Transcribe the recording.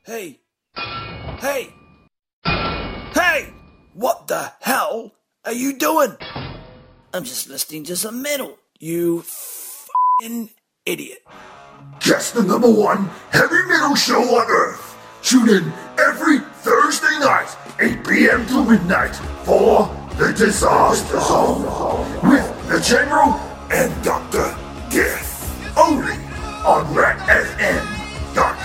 Hey! Hey! Hey! What the hell are you doing? I'm just listening to some metal, you f***ing idiot. Just the number one heavy metal show on Earth. Tune in every Thursday night, 8 p.m. to midnight, for The Disaster Zone with the General and Dr. Death. Only on RatFM.com.